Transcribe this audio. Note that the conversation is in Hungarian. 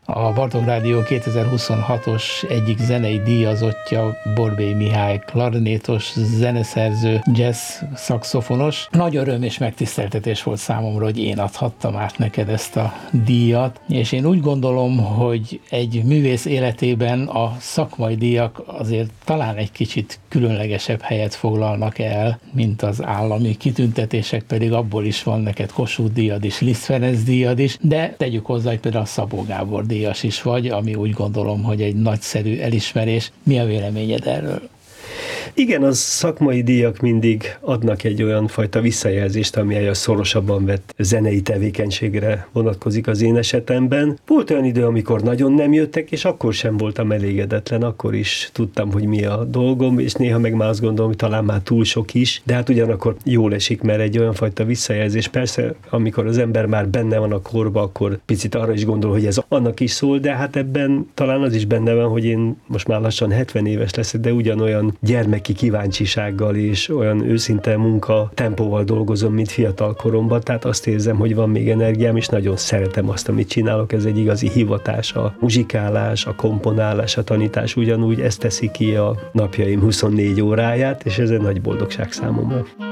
A Bartók Rádió 2026-os egyik zenei díjazottja Borbély Mihály, klarinétos, zeneszerző, jazz szaxofonos. Nagy öröm és megtiszteltetés volt számomra, hogy én adhattam át neked ezt a díjat, és én úgy gondolom, hogy egy művész életében a szakmai díjak azért talán egy kicsit különlegesebb helyet foglalnak el, mint az állami kitüntetések, pedig abból is van neked Kossuth díjad is, Liszt Ferenc díjad is, de tegyük hozzá, hogy például a Szabó Gábor díjas is vagy, ami úgy gondolom, hogy egy nagyszerű elismerés. Mi a véleményed erről? Igen, az szakmai díjak mindig adnak egy olyan fajta visszajelzést, ami a szorosabban vett zenei tevékenységre vonatkozik az én esetemben. Volt olyan idő, amikor nagyon nem jöttek, és akkor sem voltam elégedetlen, akkor is tudtam, hogy mi a dolgom, és néha meg már azt gondolom, hogy talán már túl sok is, de hát ugyanakkor jól esik, mert egy olyan fajta visszajelzés. Persze, amikor az ember már benne van a korba, akkor picit arra is gondol, hogy ez annak is szól, de hát ebben talán az is benne van, hogy én most már lassan 70 éves leszek, de ugyanolyan gyermeki kíváncsisággal és olyan őszinte munka tempóval dolgozom, mint fiatal koromban, tehát azt érzem, hogy van még energiám, és nagyon szeretem azt, amit csinálok, ez egy igazi hivatás, a muzsikálás, a komponálás, a tanítás, ugyanúgy ez teszi ki a napjaim 24 óráját, és ez egy nagy boldogság számomra.